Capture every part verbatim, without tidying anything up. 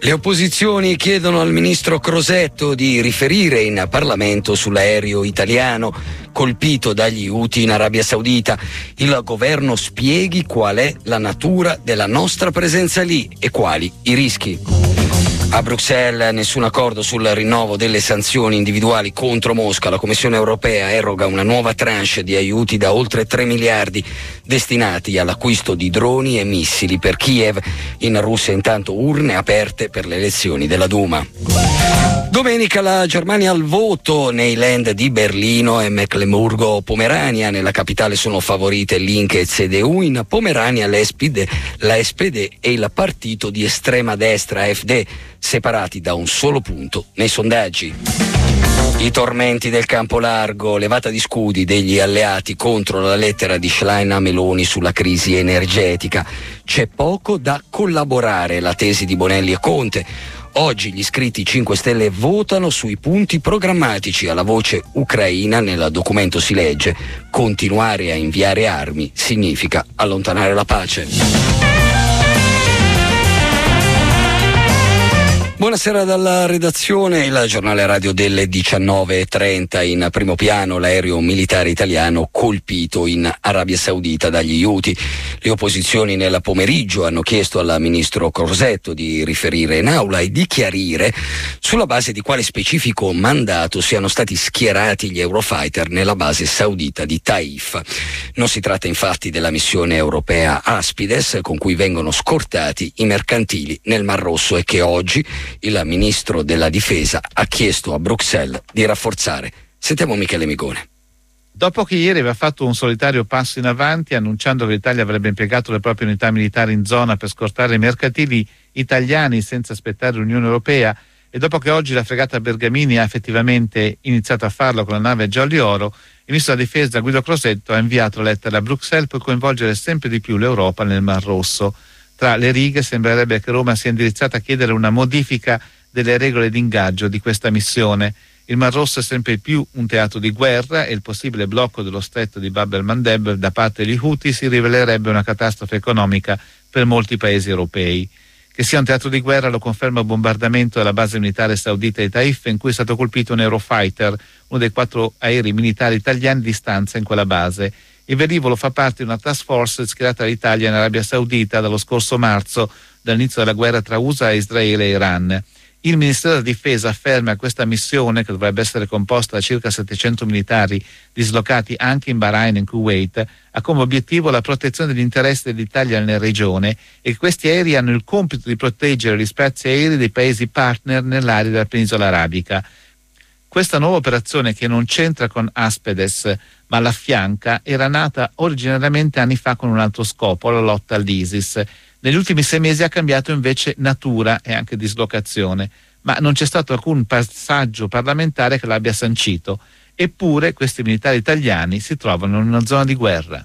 Le opposizioni chiedono al ministro Crosetto di riferire in Parlamento sull'aereo italiano colpito dagli Houthi in Arabia Saudita. Il governo spieghi qual è la natura della nostra presenza lì e quali i rischi. A Bruxelles nessun accordo sul rinnovo delle sanzioni individuali contro Mosca. La Commissione europea eroga una nuova tranche di aiuti da oltre tre miliardi destinati all'acquisto di droni e missili per Kiev. In Russia intanto urne aperte per le elezioni della Duma. Domenica la Germania al voto nei land di Berlino e Mecklenburgo-Pomerania. Nella capitale sono favorite Link e C D U. In Pomerania l'S P D, la S P D e il partito di estrema destra A F D, separati da un solo punto nei sondaggi. I tormenti del campo largo, levata di scudi degli alleati contro la lettera di Schlein a Meloni sulla crisi energetica. C'è poco da collaborare, la tesi di Bonelli e Conte. Oggi gli iscritti cinque Stelle votano sui punti programmatici. Alla voce ucraina nel documento si legge: continuare a inviare armi significa allontanare la pace. Buonasera dalla redazione. Il giornale radio delle diciannove e trenta. In primo piano l'aereo militare italiano colpito in Arabia Saudita dagli Houthi. Le opposizioni nel pomeriggio hanno chiesto al ministro Crosetto di riferire in aula e di chiarire sulla base di quale specifico mandato siano stati schierati gli Eurofighter nella base saudita di Taif. Non si tratta infatti della missione europea Aspides, con cui vengono scortati i mercantili nel Mar Rosso e che oggi il ministro della difesa ha chiesto a Bruxelles di rafforzare. Sentiamo Michele Migone. Dopo che ieri aveva fatto un solitario passo in avanti annunciando che l'Italia avrebbe impiegato le proprie unità militari in zona per scortare i mercantili italiani senza aspettare l'Unione Europea, e dopo che oggi la fregata Bergamini ha effettivamente iniziato a farlo con la nave Jolly Oro, il ministro della difesa Guido Crosetto ha inviato lettera a Bruxelles per coinvolgere sempre di più l'Europa nel Mar Rosso. Tra le righe sembrerebbe che Roma sia indirizzata a chiedere una modifica delle regole di ingaggio di questa missione. Il Mar Rosso è sempre più un teatro di guerra e il possibile blocco dello stretto di Bab el-Mandeb da parte degli Houthi si rivelerebbe una catastrofe economica per molti paesi europei. Che sia un teatro di guerra lo conferma il bombardamento della base militare saudita di Taif, in cui è stato colpito un Eurofighter, uno dei quattro aerei militari italiani di stanza in quella base. Il velivolo fa parte di una task force schierata dall'Italia in Arabia Saudita dallo scorso marzo, dall'inizio della guerra tra U S A, Israele e Iran. Il Ministero della Difesa afferma che questa missione, che dovrebbe essere composta da circa settecento militari dislocati anche in Bahrain e in Kuwait, ha come obiettivo la protezione degli interessi dell'Italia nella regione e che questi aerei hanno il compito di proteggere gli spazi aerei dei paesi partner nell'area della penisola arabica. Questa nuova operazione, che non c'entra con Aspides ma l'affianca, era nata originariamente anni fa con un altro scopo, la lotta all'ISIS. Negli ultimi sei mesi ha cambiato invece natura e anche dislocazione, ma non c'è stato alcun passaggio parlamentare che l'abbia sancito. Eppure questi militari italiani si trovano in una zona di guerra.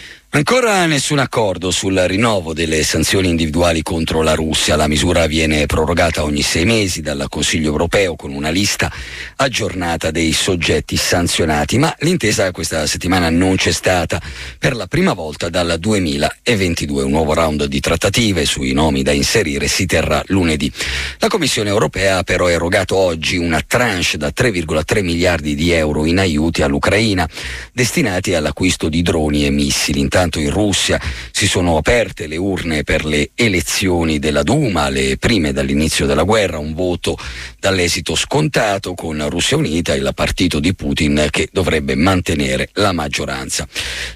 Ancora nessun accordo sul rinnovo delle sanzioni individuali contro la Russia. La misura viene prorogata ogni sei mesi dal Consiglio europeo con una lista aggiornata dei soggetti sanzionati, ma l'intesa questa settimana non c'è stata. Per la prima volta dal duemilaventidue un nuovo round di trattative sui nomi da inserire si terrà lunedì. La Commissione europea ha però erogato oggi una tranche da tre virgola tre miliardi di euro in aiuti all'Ucraina, destinati all'acquisto di droni e missili. Intanto in Russia si sono aperte le urne per le elezioni della Duma, le prime dall'inizio della guerra, un voto dall'esito scontato con Russia Unita, il partito di Putin, che dovrebbe mantenere la maggioranza.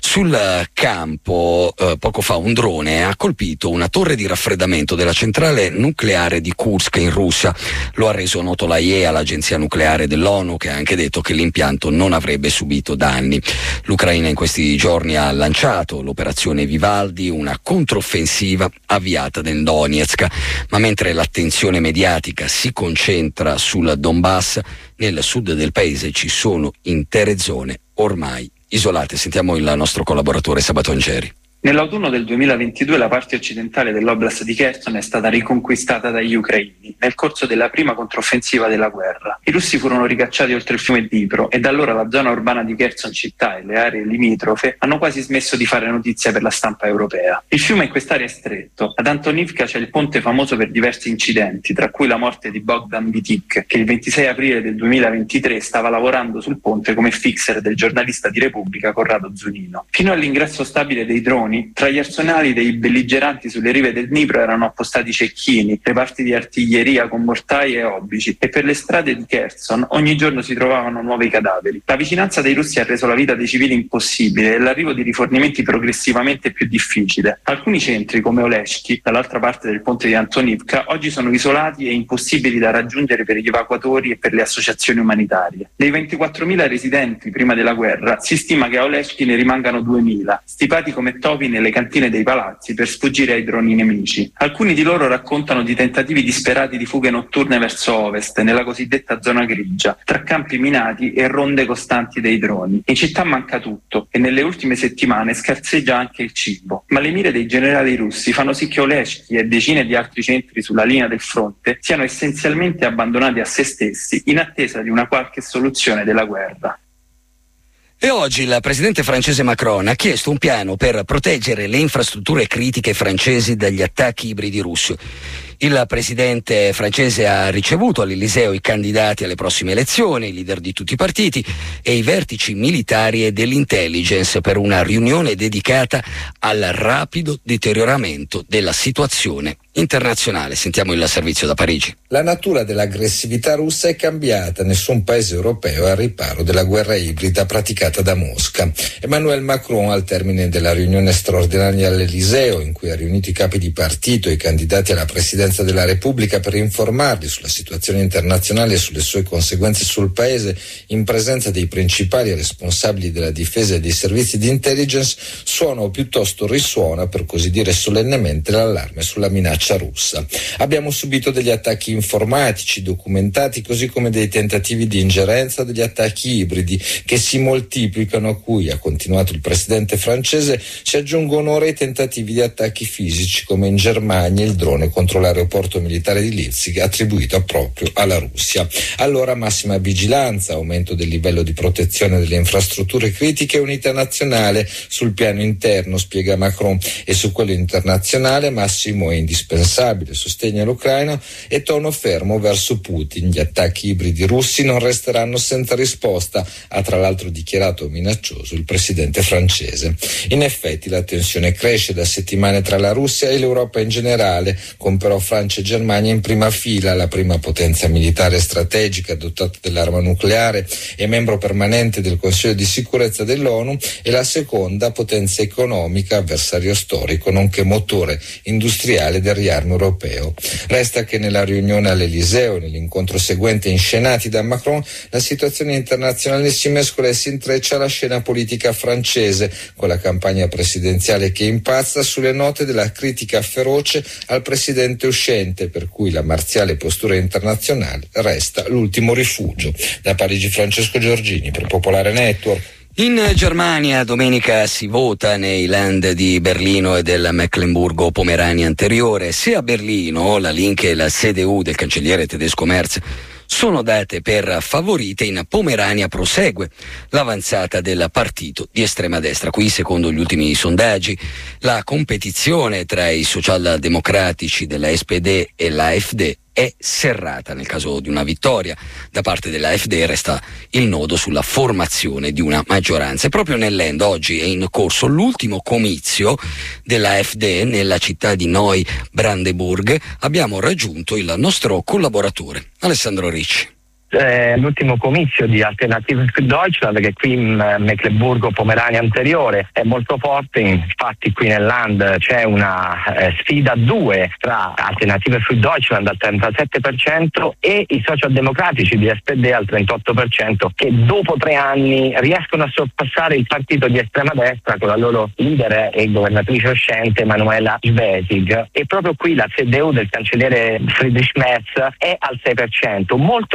Sul campo, eh, poco fa un drone ha colpito una torre di raffreddamento della centrale nucleare di Kursk in Russia. Lo ha reso noto l'A I E A, l'agenzia nucleare dell'ONU, che ha anche detto che l'impianto non avrebbe subito danni. L'Ucraina in questi giorni ha lanciato l'operazione Vivaldi, una controffensiva avviata nel Donetsk, ma mentre l'attenzione mediatica si concentra sul Donbass, nel sud del paese ci sono intere zone ormai isolate. Sentiamo il nostro collaboratore Sabato Angeri. Nell'autunno del duemilaventidue la parte occidentale dell'Oblast di Kherson è stata riconquistata dagli ucraini nel corso della prima controffensiva della guerra. I russi furono ricacciati oltre il fiume Dnipro e da allora la zona urbana di Kherson città e le aree limitrofe hanno quasi smesso di fare notizia per la stampa europea. Il fiume in quest'area è stretto. Ad Antonivka c'è il ponte famoso per diversi incidenti, tra cui la morte di Bogdan Bitik, che il ventisei aprile del duemilaventitré stava lavorando sul ponte come fixer del giornalista di Repubblica Corrado Zunino. Fino all'ingresso stabile dei droni, tra gli arsenali dei belligeranti sulle rive del Dnipro erano appostati cecchini, reparti di artiglieria con mortai e obici, e per le strade di Kherson ogni giorno si trovavano nuovi cadaveri. La vicinanza dei russi ha reso la vita dei civili impossibile e l'arrivo di rifornimenti progressivamente più difficile. Alcuni centri, come Oleshki, dall'altra parte del ponte di Antonivka, oggi sono isolati e impossibili da raggiungere per gli evacuatori e per le associazioni umanitarie. Dei ventiquattromila residenti prima della guerra, si stima che a Oleshki ne rimangano duemila, stipati come topi nelle cantine dei palazzi per sfuggire ai droni nemici. Alcuni di loro raccontano di tentativi disperati di fughe notturne verso ovest, nella cosiddetta zona grigia, tra campi minati e ronde costanti dei droni. In città manca tutto e nelle ultime settimane scarseggia anche il cibo. Ma le mire dei generali russi fanno sì che Oleshki e decine di altri centri sulla linea del fronte siano essenzialmente abbandonati a se stessi in attesa di una qualche soluzione della guerra. E oggi il presidente francese Macron ha chiesto un piano per proteggere le infrastrutture critiche francesi dagli attacchi ibridi russi. Il presidente francese ha ricevuto all'Eliseo i candidati alle prossime elezioni, i leader di tutti i partiti e i vertici militari e dell'intelligence per una riunione dedicata al rapido deterioramento della situazione internazionale. Sentiamo il servizio da Parigi. La natura dell'aggressività russa è cambiata, nessun paese europeo è al riparo della guerra ibrida praticata da Mosca. Emmanuel Macron, al termine della riunione straordinaria all'Eliseo, in cui ha riunito i capi di partito e i candidati alla presidenza della Repubblica per informarli sulla situazione internazionale e sulle sue conseguenze sul paese, in presenza dei principali responsabili della difesa e dei servizi di intelligence, suona o piuttosto risuona, per così dire solennemente, l'allarme sulla minaccia russa. Abbiamo subito degli attacchi informatici documentati, così come dei tentativi di ingerenza, degli attacchi ibridi che si moltiplicano, a cui, ha continuato il presidente francese, si aggiungono ora i tentativi di attacchi fisici, come in Germania il drone contro l'aeroporto militare di Leipzig attribuito proprio alla Russia. Allora massima vigilanza, aumento del livello di protezione delle infrastrutture critiche e unità nazionale sul piano interno, spiega Macron, e su quello internazionale massimo e indispensabile sostegno all'Ucraina e tono fermo verso Putin. Gli attacchi ibridi russi non resteranno senza risposta, ha tra l'altro dichiarato minaccioso il presidente francese. In effetti la tensione cresce da settimane tra la Russia e l'Europa in generale, con però Francia e Germania in prima fila, la prima potenza militare strategica dotata dell'arma nucleare e membro permanente del Consiglio di sicurezza dell'ONU, e la seconda potenza economica, avversario storico nonché motore industriale del riarmo europeo. Resta che nella riunione all'Eliseo e nell'incontro seguente inscenati da Macron, la situazione internazionale si mescola e si intreccia alla scena politica francese, con la campagna presidenziale che impazza sulle note della critica feroce al presidente uscente, per cui la marziale postura internazionale resta l'ultimo rifugio. Da Parigi Francesco Giorgini per Popolare Network. In Germania domenica si vota nei Land di Berlino e del Mecklenburgo-Pomerania anteriore. Sia a Berlino la Linke e la C D U del cancelliere tedesco Merz sono date per favorite, in Pomerania prosegue l'avanzata del partito di estrema destra. Qui, secondo gli ultimi sondaggi, la competizione tra i socialdemocratici della S P D e l'A F D è serrata. Nel caso di una vittoria da parte della F D resta il nodo sulla formazione di una maggioranza. E proprio nel Land oggi è in corso l'ultimo comizio della F D nella città di Neubrandenburg. Abbiamo raggiunto il nostro collaboratore Alessandro Ricci. Eh, l'ultimo comizio di Alternative für Deutschland, che qui in Mecklenburgo-Pomerania anteriore è molto forte. Infatti qui nel Land c'è una eh, sfida a due tra Alternative für Deutschland al trentasette per cento e i socialdemocratici di S P D al trentotto per cento, che dopo tre anni riescono a sorpassare il partito di estrema destra con la loro leader e governatrice uscente Manuela Schwesig. E proprio qui la C D U del cancelliere Friedrich Merz è al sei per cento, molto vicino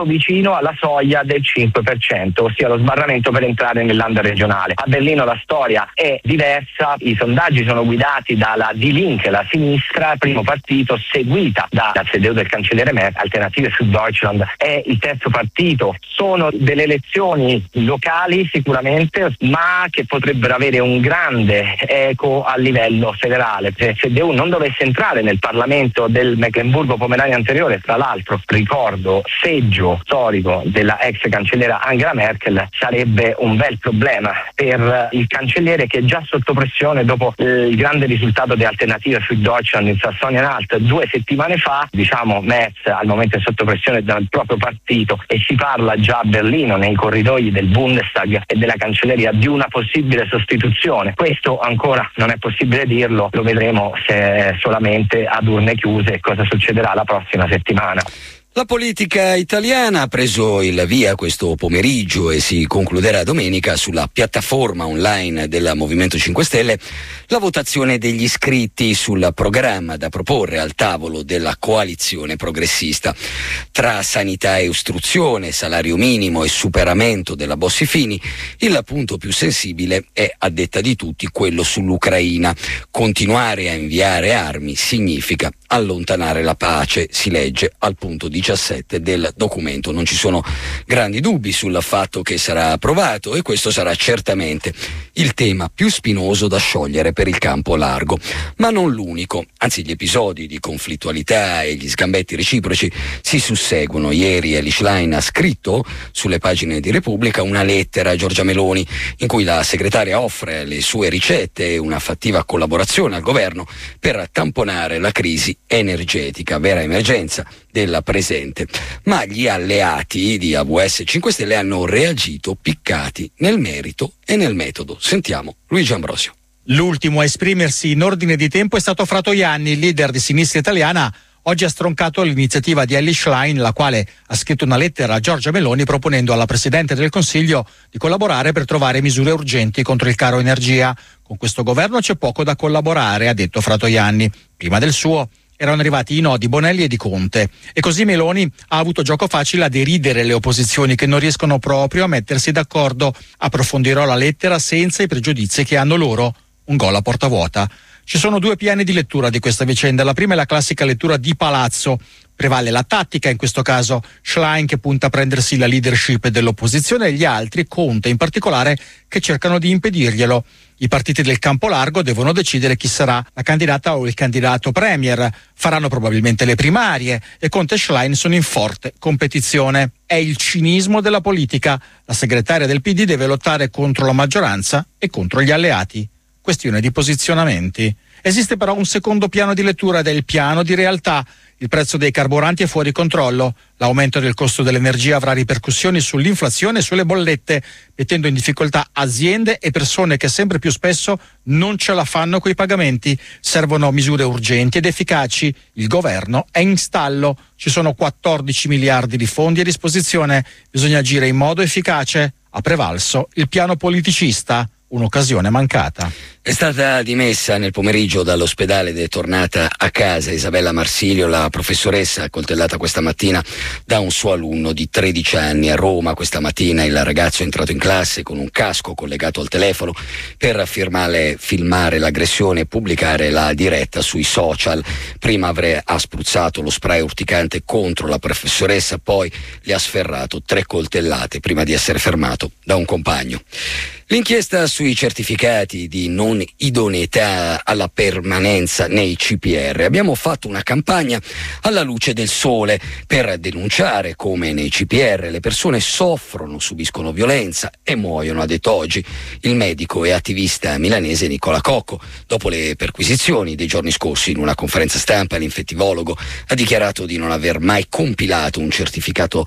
fino alla soglia del cinque per cento, ossia lo sbarramento per entrare nel Land regionale. A Berlino la storia è diversa, i sondaggi sono guidati dalla Die Linke, la sinistra, primo partito, seguita dalla C D U del cancelliere Merkel. Alternative für Deutschland è il terzo partito. Sono delle elezioni locali sicuramente, ma che potrebbero avere un grande eco a livello federale. Se C D U non dovesse entrare nel Parlamento del Mecklenburgo-Pomerania anteriore, tra l'altro ricordo seggio storico della ex cancelliera Angela Merkel, sarebbe un bel problema per il cancelliere, che è già sotto pressione dopo eh, il grande risultato di Alternative für Deutschland in Sassonia-Anhalt due settimane fa. Diciamo Merz al momento è sotto pressione dal proprio partito e si parla già a Berlino, nei corridoi del Bundestag e della cancelleria, di una possibile sostituzione. Questo ancora non è possibile dirlo, lo vedremo se solamente ad urne chiuse cosa succederà la prossima settimana. La politica italiana ha preso il via questo pomeriggio e si concluderà domenica sulla piattaforma online del Movimento cinque Stelle la votazione degli iscritti sul programma da proporre al tavolo della coalizione progressista. Tra sanità e istruzione, salario minimo e superamento della Bossi-Fini, il punto più sensibile è, a detta di tutti, quello sull'Ucraina. Continuare a inviare armi significa allontanare la pace, si legge al punto diciassette del documento. Non ci sono grandi dubbi sul fatto che sarà approvato, e questo sarà certamente il tema più spinoso da sciogliere per il campo largo, ma non l'unico. Anzi, gli episodi di conflittualità e gli sgambetti reciproci si susseguono. Ieri Elly Schlein ha scritto sulle pagine di Repubblica una lettera a Giorgia Meloni in cui la segretaria offre le sue ricette e una fattiva collaborazione al governo per tamponare la crisi energetica, vera emergenza della presente. Ma gli alleati di A V S cinque Stelle hanno reagito piccati nel merito e nel metodo. Sentiamo Luigi Ambrosio. L'ultimo a esprimersi in ordine di tempo è stato Fratoianni, il leader di Sinistra Italiana. Oggi ha stroncato l'iniziativa di Elly Schlein, la quale ha scritto una lettera a Giorgia Meloni proponendo alla Presidente del Consiglio di collaborare per trovare misure urgenti contro il caro energia. Con questo governo c'è poco da collaborare, ha detto Fratoianni. Prima del suo erano arrivati i no di Bonelli e di Conte, e così Meloni ha avuto gioco facile a deridere le opposizioni che non riescono proprio a mettersi d'accordo. Approfondirò la lettera senza i pregiudizi che hanno loro. Un gol a porta vuota. Ci sono due piani di lettura di questa vicenda. La prima è la classica lettura di palazzo. Prevale la tattica, in questo caso Schlein che punta a prendersi la leadership dell'opposizione, e gli altri, Conte in particolare, che cercano di impedirglielo. I partiti del campo largo devono decidere chi sarà la candidata o il candidato premier. Faranno probabilmente le primarie e Conte e Schlein sono in forte competizione. È il cinismo della politica. La segretaria del P D deve lottare contro la maggioranza e contro gli alleati. Questione di posizionamenti. Esiste però un secondo piano di lettura ed è il piano di realtà. Il prezzo dei carburanti è fuori controllo. L'aumento del costo dell'energia avrà ripercussioni sull'inflazione e sulle bollette, mettendo in difficoltà aziende e persone che sempre più spesso non ce la fanno coi pagamenti. Servono misure urgenti ed efficaci. Il governo è in stallo. Ci sono quattordici miliardi di fondi a disposizione. Bisogna agire in modo efficace. Ha prevalso il piano politicista. Un'occasione mancata. È stata dimessa nel pomeriggio dall'ospedale ed è tornata a casa Isabella Marsilio, la professoressa accoltellata questa mattina da un suo alunno di tredici anni a Roma. Questa mattina il ragazzo è entrato in classe con un casco collegato al telefono per firmare, filmare l'aggressione e pubblicare la diretta sui social. Prima avrà ha spruzzato lo spray urticante contro la professoressa, poi le ha sferrato tre coltellate prima di essere fermato da un compagno. L'inchiesta sui certificati di non idoneità alla permanenza nei C P R. Abbiamo fatto una campagna alla luce del sole per denunciare come nei C P R le persone soffrono, subiscono violenza e muoiono, ha detto oggi il medico e attivista milanese Nicola Cocco. Dopo le perquisizioni dei giorni scorsi, in una conferenza stampa, l'infettivologo ha dichiarato di non aver mai compilato un certificato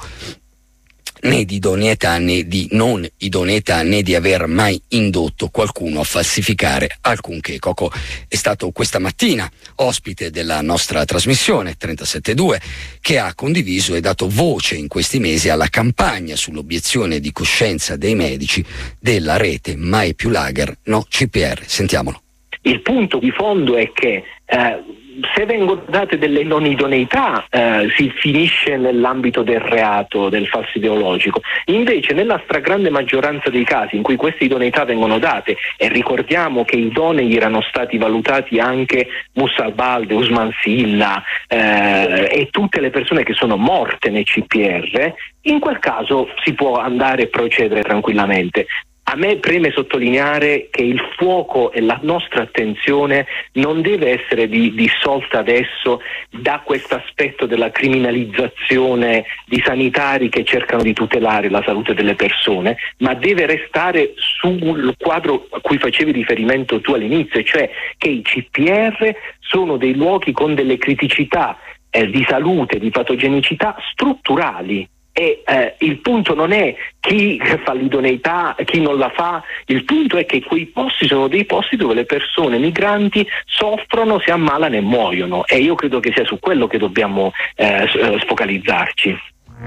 né di idoneità né di non idoneità, né di aver mai indotto qualcuno a falsificare alcunché. Cocco è stato questa mattina ospite della nostra trasmissione trentasette due, che ha condiviso e dato voce in questi mesi alla campagna sull'obiezione di coscienza dei medici della rete Mai più lager, no C P R. Sentiamolo. Il punto di fondo è che eh, se vengono date delle non idoneità eh, si finisce nell'ambito del reato del falso ideologico. Invece nella stragrande maggioranza dei casi in cui queste idoneità vengono date, e ricordiamo che idonei erano stati valutati anche Moussa Albalde, Usman Silla eh, e tutte le persone che sono morte nei C P R, in quel caso si può andare e procedere tranquillamente. A me preme sottolineare che il fuoco e la nostra attenzione non deve essere di, dissolta adesso da questo aspetto della criminalizzazione di sanitari che cercano di tutelare la salute delle persone, ma deve restare sul quadro a cui facevi riferimento tu all'inizio, cioè che i C P R sono dei luoghi con delle criticità eh, di salute, di patogenicità strutturali. E eh, il punto non è chi fa l'idoneità, chi non la fa, il punto è che quei posti sono dei posti dove le persone migranti soffrono, si ammalano e muoiono, e io credo che sia su quello che dobbiamo eh, sfocalizzarci.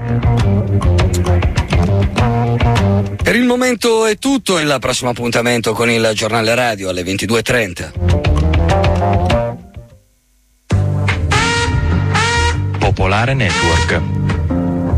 Per il momento è tutto, il prossimo appuntamento con il giornale radio alle ventidue e trenta. Popolare Network.